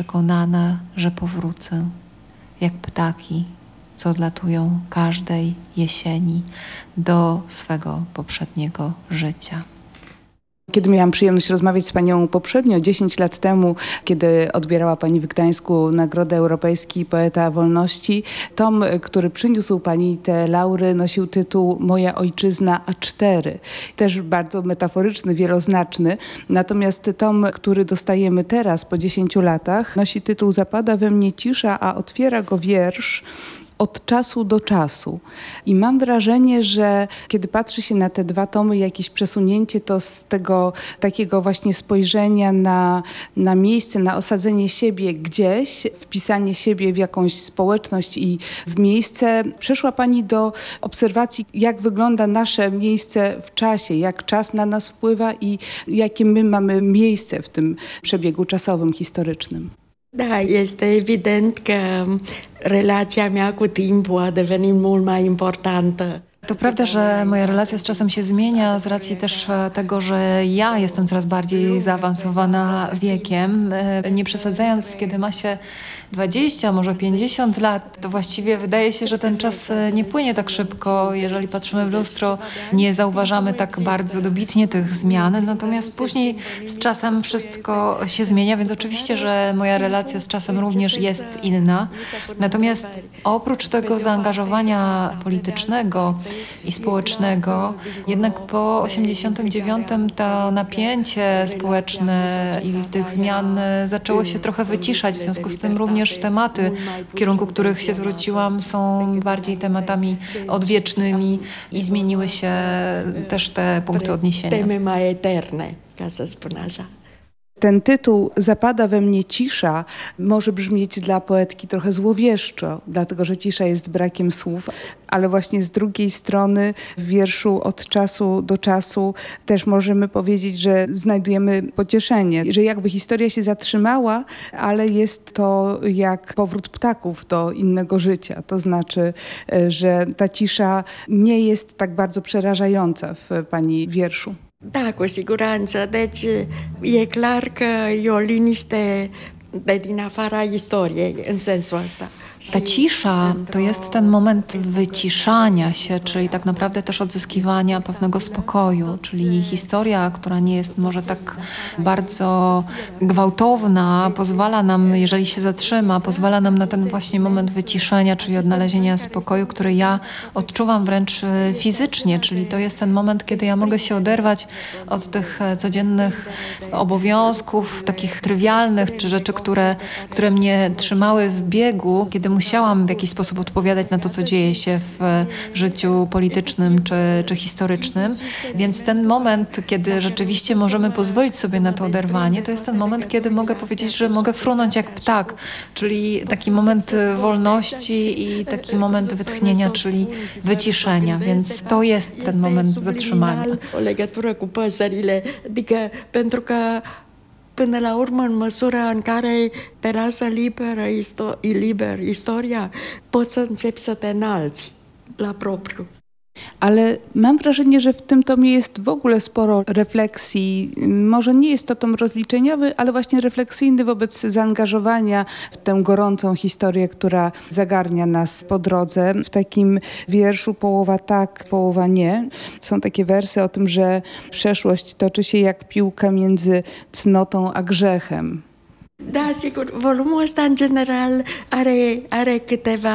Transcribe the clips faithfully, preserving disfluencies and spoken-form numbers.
przekonana, że powrócę, jak ptaki, co odlatują każdej jesieni do swego poprzedniego życia. Kiedy miałam przyjemność rozmawiać z Panią poprzednio, dziesięć lat temu, kiedy odbierała Pani w Gdańsku Nagrodę Europejski Poeta Wolności, tom, który przyniósł Pani te laury, nosił tytuł Moja ojczyzna A cztery. Też bardzo metaforyczny, wieloznaczny. Natomiast tom, który dostajemy teraz po dziesięciu latach, nosi tytuł Zapada we mnie cisza, a otwiera go wiersz Od czasu do czasu. I mam wrażenie, że kiedy patrzy się na te dwa tomy, jakieś przesunięcie, to z tego takiego właśnie spojrzenia na, na miejsce, na osadzenie siebie gdzieś, wpisanie siebie w jakąś społeczność i w miejsce, przeszła Pani do obserwacji, jak wygląda nasze miejsce w czasie, jak czas na nas wpływa i jakie my mamy miejsce w tym przebiegu czasowym, historycznym. Da, este evident că relația mea cu timpul a devenit mult mai importantă. To prawda, że moja relacja z czasem się zmienia z racji też tego, że ja jestem coraz bardziej zaawansowana wiekiem. Nie przesadzając, kiedy ma się dwadzieścia, może pięćdziesiąt lat, to właściwie wydaje się, że ten czas nie płynie tak szybko. Jeżeli patrzymy w lustro, nie zauważamy tak bardzo dobitnie tych zmian. Natomiast później z czasem wszystko się zmienia, więc oczywiście, że moja relacja z czasem również jest inna. Natomiast oprócz tego zaangażowania politycznego i społecznego, jednak po osiemdziesiątym dziewiątym to napięcie społeczne i tych zmian zaczęło się trochę wyciszać. W związku z tym również tematy, w kierunku których się zwróciłam, są bardziej tematami odwiecznymi i zmieniły się też te punkty odniesienia. Teme mai eterne, ca să spun așa. Ten tytuł Zapada we mnie cisza może brzmieć dla poetki trochę złowieszczo, dlatego że cisza jest brakiem słów, ale właśnie z drugiej strony w wierszu Od czasu do czasu też możemy powiedzieć, że znajdujemy pocieszenie, że jakby historia się zatrzymała, ale jest to jak powrót ptaków do innego życia. To znaczy, że ta cisza nie jest tak bardzo przerażająca w Pani wierszu. Da, cu siguranță. Deci e clar că e o liniște de din afara istoriei, în sensul ăsta. Ta cisza to jest ten moment wyciszania się, czyli tak naprawdę też odzyskiwania pewnego spokoju, czyli historia, która nie jest może tak bardzo gwałtowna, pozwala nam, jeżeli się zatrzyma, pozwala nam na ten właśnie moment wyciszenia, czyli odnalezienia spokoju, który ja odczuwam wręcz fizycznie, czyli to jest ten moment, kiedy ja mogę się oderwać od tych codziennych obowiązków, takich trywialnych, czy rzeczy, które, które mnie trzymały w biegu, kiedy musiałam w jakiś sposób odpowiadać na to, co dzieje się w życiu politycznym czy, czy historycznym. Więc ten moment, kiedy rzeczywiście możemy pozwolić sobie na to oderwanie, to jest ten moment, kiedy mogę powiedzieć, że mogę frunąć jak ptak, czyli taki moment wolności i taki moment wytchnienia, czyli wyciszenia. Więc to jest ten moment zatrzymania. O legătură cu păsările, adică pentru că până la urmă, în măsura în care te lasă liberă, isto- liber istoria, poți să începi să te înalți la propriu. Ale mam wrażenie, że w tym tomie jest w ogóle sporo refleksji. Może nie jest to tom rozliczeniowy, ale właśnie refleksyjny wobec zaangażowania w tę gorącą historię, która zagarnia nas po drodze. W takim wierszu Połowa tak, połowa nie. Są takie wersy o tym, że przeszłość toczy się jak piłka między cnotą a grzechem. Da, sigur, volumul ăsta în general are, are câteva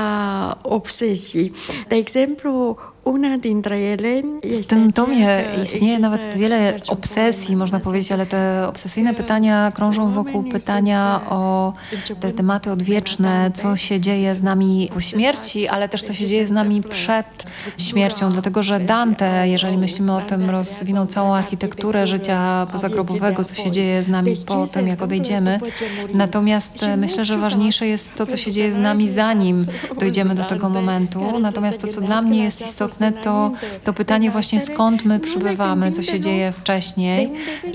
obsesii. De exemplu, una dintre ele W tym tomie istnieje nawet wiele obsesji, można powiedzieć, ale te obsesyjne pytania krążą wokół pytania o te tematy odwieczne, co się dzieje z nami po śmierci, ale też co się dzieje z nami przed śmiercią, dlatego że Dante, jeżeli myślimy o tym, rozwinął całą architekturę życia pozagrobowego, co się dzieje z nami po tym, jak odejdziemy. Natomiast myślę, że ważniejsze jest to, co się dzieje z nami, zanim dojdziemy do tego momentu. Natomiast to, co dla mnie jest istotne, To, to pytanie właśnie, skąd my przybywamy, co się dzieje wcześniej.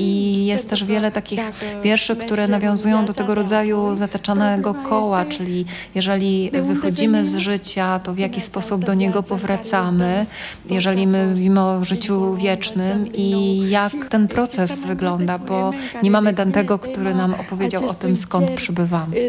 I jest też wiele takich wierszy, które nawiązują do tego rodzaju zataczanego koła, czyli jeżeli wychodzimy z życia, to w jaki sposób do niego powracamy, jeżeli my mówimy o życiu wiecznym i jak ten proces wygląda, bo nie mamy Dantego, który nam opowiedział o tym, skąd przybywamy.